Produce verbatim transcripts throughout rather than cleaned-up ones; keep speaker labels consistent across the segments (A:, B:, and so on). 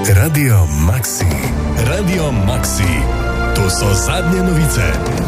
A: Radio Maxi. Radio Maxi. To so zadnje novice.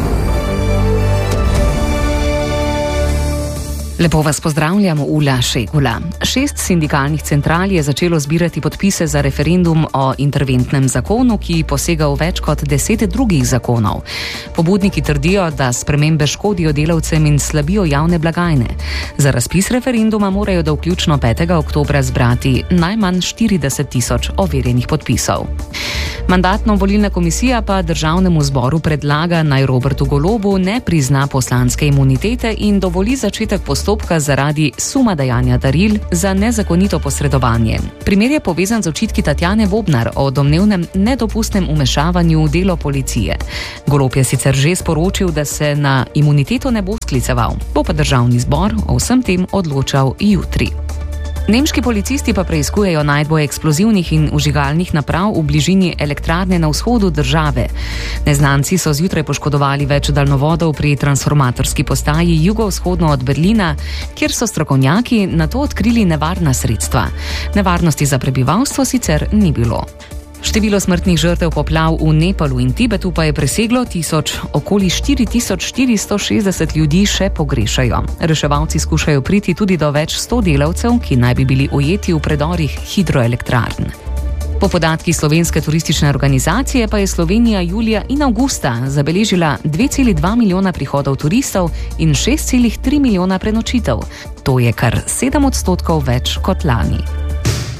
B: Lepo vas pozdravljamo, Ula Šegula. Šest sindikalnih central je začelo zbirati podpise za referendum o interventnem zakonu, ki posega v več kot deset drugih zakonov. Pobudniki trdijo, da spremembe škodijo delavcem in slabijo javne blagajne. Za razpis referenduma morajo do vključno petega oktobra zbrati najmanj štirideset tisoč overjenih podpisov. Mandatno-volilna komisija pa državnemu zboru predlaga, naj Robertu Golobu ne prizna poslanske imunitete in dovoli začetek postopka zaradi suma dajanja daril za nezakonito posredovanje. Primer je povezan z očitki Tatjane Bobnar o domnevnem nedopustnem vmešavanju v delo policije. Golob je sicer že sporočil, da se na imuniteto ne bo skliceval, bo pa državni zbor o vsem tem odločal jutri. Nemški policisti pa preiskujejo najdbo eksplozivnih in vžigalnih naprav v bližini elektrarne na vzhodu države. Neznanci so zjutraj poškodovali več daljnovodov pri transformatorski postaji jugovzhodno od Berlina, kjer so strokovnjaki nato odkrili nevarna sredstva. Nevarnosti za prebivalstvo sicer ni bilo. Število smrtnih žrtev poplav v Nepalu in Tibetu pa je preseglo tisoč, okoli štiri tisoč štiristo šestdeset ljudi še pogrešajo. Reševalci skušajo priti tudi do več sto delavcev, ki naj bi bili ujeti v predorih hidroelektrarn. Po podatkih Slovenske turistične organizacije pa je Slovenija julija in avgusta zabeležila dve celi dva milijona prihodov turistov in šest celi tri milijona prenočitev. To je kar sedem odstotkov več kot lani.